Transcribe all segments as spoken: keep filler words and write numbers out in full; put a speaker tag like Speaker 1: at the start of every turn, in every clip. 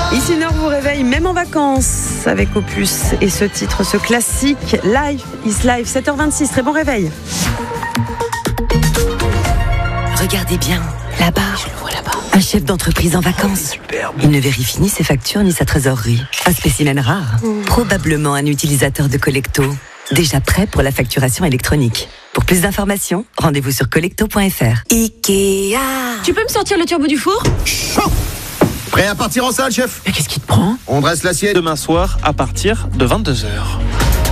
Speaker 1: Ici Nord vous réveille même en vacances avec Opus et ce titre, ce classique Life is Life. sept heures vingt-six, très bon réveil.
Speaker 2: Regardez bien, là-bas, je le vois là-bas. Un chef d'entreprise en vacances. Il ne vérifie ni ses factures ni sa trésorerie. Un spécimen rare. Mmh. Probablement un utilisateur de Collecto. Déjà prêt pour la facturation électronique. Pour plus d'informations, rendez-vous sur collecto point f r. Ikea.
Speaker 3: Tu peux me sortir le turbo du four ?
Speaker 4: Chaud. Prêt à partir en salle, chef ?
Speaker 3: Mais qu'est-ce qui te prend ?
Speaker 4: On dresse l'assiette.
Speaker 5: Demain soir, à partir de vingt-deux heures.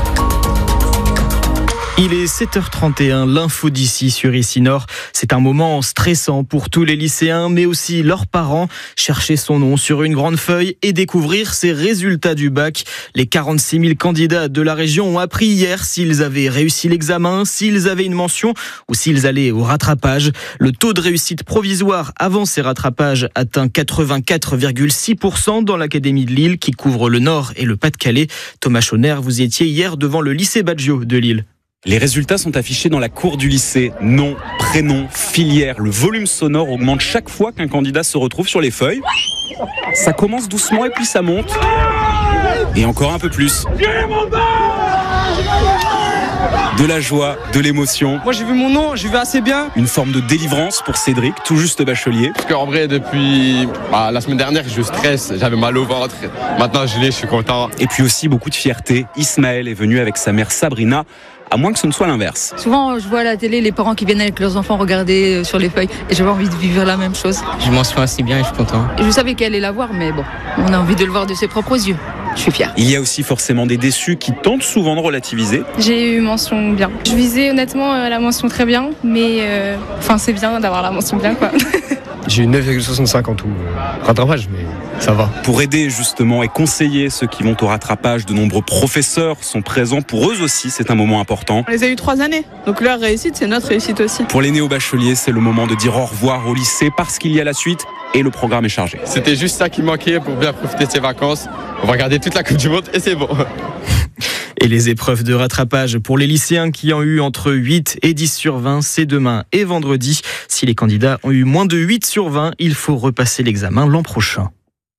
Speaker 6: Il est sept heures trente et un, l'info d'ici sur Ici Nord. C'est un moment stressant pour tous les lycéens, mais aussi leurs parents. Chercher son nom sur une grande feuille et découvrir ses résultats du bac. Les quarante-six mille candidats de la région ont appris hier s'ils avaient réussi l'examen, s'ils avaient une mention ou s'ils allaient au rattrapage. Le taux de réussite provisoire avant ces rattrapages atteint quatre-vingt-quatre virgule six pour cent dans l'académie de Lille qui couvre le Nord et le Pas-de-Calais. Thomas Chauner, vous étiez hier devant le lycée Baggio de Lille.
Speaker 7: Les résultats sont affichés dans la cour du lycée. Nom, prénom, filière. Le volume sonore augmente chaque fois qu'un candidat se retrouve sur les feuilles. Ça commence doucement et puis ça monte. Et encore un peu plus. De la joie, de l'émotion.
Speaker 8: Moi j'ai vu mon nom, j'ai vu assez bien.
Speaker 7: Une forme de délivrance pour Cédric, tout juste bachelier.
Speaker 9: Parce qu'en vrai, depuis bah, la semaine dernière, je stresse, j'avais mal au ventre. Maintenant je l'ai, je suis content.
Speaker 7: Et puis aussi beaucoup de fierté. Ismaël est venu avec sa mère Sabrina. À moins que ce ne soit l'inverse.
Speaker 10: Souvent, je vois à la télé les parents qui viennent avec leurs enfants regarder sur les feuilles et j'avais envie de vivre la même chose.
Speaker 8: Je m'en suis assez bien et je suis content.
Speaker 10: Je savais qu'elle allait la voir, mais bon, on a envie de le voir de ses propres yeux. Je suis fière.
Speaker 7: Il y a aussi forcément des déçus qui tentent souvent de relativiser.
Speaker 11: J'ai eu mention bien. Je visais honnêtement la mention très bien, mais euh, enfin c'est bien d'avoir la mention bien quoi.
Speaker 12: J'ai eu neuf virgule soixante-cinq en tout. Rattrapage, mais ça va.
Speaker 7: Pour aider justement et conseiller ceux qui vont au rattrapage, de nombreux professeurs sont présents. Pour eux aussi, c'est un moment important.
Speaker 13: On les a eu trois années, donc leur réussite, c'est notre réussite aussi.
Speaker 7: Pour les néo-bacheliers, c'est le moment de dire au revoir au lycée parce qu'il y a la suite et le programme est chargé.
Speaker 9: C'était juste ça qui manquait pour bien profiter de ces vacances. On va regarder toute la Coupe du Monde et c'est bon.
Speaker 6: Et les épreuves de rattrapage pour les lycéens qui ont eu entre huit et dix sur vingt, c'est demain et vendredi. Si les candidats ont eu moins de huit sur vingt, il faut repasser l'examen l'an prochain.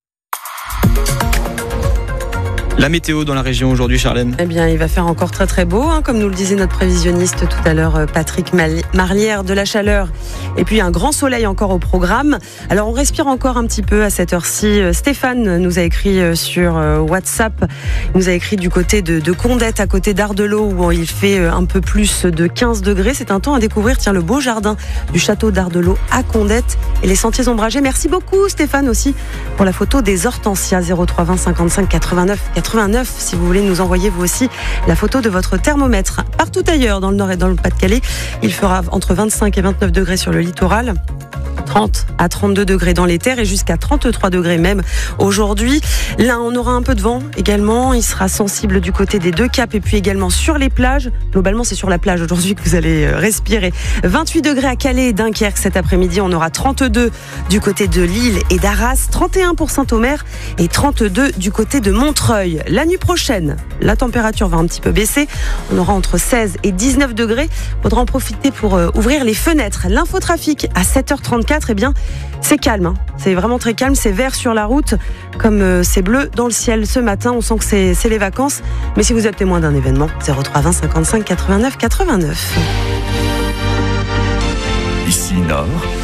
Speaker 6: La météo dans la région aujourd'hui, Charlène ?
Speaker 1: Eh bien, il va faire encore très très beau, hein, comme nous le disait notre prévisionniste tout à l'heure, Patrick Marlière, de la chaleur. Et puis un grand soleil encore au programme. Alors on respire encore un petit peu à cette heure-ci. Stéphane nous a écrit sur WhatsApp, il nous a écrit du côté de, de Condette, à côté d'Ardelot, où il fait un peu plus de quinze degrés. C'est un temps à découvrir, tiens, le beau jardin du château d'Ardelot à Condette et les sentiers ombragés. Merci beaucoup Stéphane aussi pour la photo des hortensias. Zéro trois vingt cinquante-cinq quatre-vingt-neuf quatre-vingt-neuf si vous voulez nous envoyer vous aussi la photo de votre thermomètre. Partout ailleurs dans le Nord et dans le Pas-de-Calais, il fera entre vingt-cinq et vingt-neuf degrés sur le littoral, trente à trente-deux degrés dans les terres et jusqu'à trente-trois degrés même aujourd'hui. Là, on aura un peu de vent également. Il sera sensible du côté des deux caps et puis également sur les plages. Globalement, c'est sur la plage aujourd'hui que vous allez respirer. vingt-huit degrés à Calais et Dunkerque cet après-midi. On aura trente-deux du côté de Lille et d'Arras, trente et un pour Saint-Omer et trente-deux du côté de Montreuil. La nuit prochaine, la température va un petit peu baisser. On aura entre seize et dix-neuf degrés. Il faudra en profiter pour euh, ouvrir les fenêtres. L'infotrafic à sept heures trente-quatre, eh bien, c'est calme. Hein. C'est vraiment très calme. C'est vert sur la route, comme euh, c'est bleu dans le ciel ce matin. On sent que c'est, c'est les vacances. Mais si vous êtes témoin d'un événement, zéro trois vingt cinquante-cinq quatre-vingt-neuf quatre-vingt-neuf.
Speaker 14: Ici Nord.